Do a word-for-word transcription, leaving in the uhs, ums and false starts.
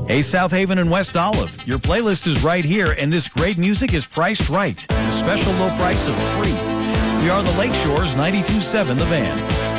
Hey, South Haven and West Olive, your playlist is right here, and this great music is priced right. A special low price of free. We are the Lakeshore's ninety-two point seven The Van.